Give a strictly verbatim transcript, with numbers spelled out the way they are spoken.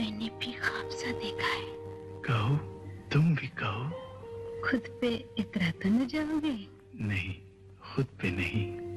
मैंने भी ख्वाब सा देखा है। कहो, तुम भी कहो। खुद पे इतरा तो न जाओगे? नहीं, खुद पे नहीं।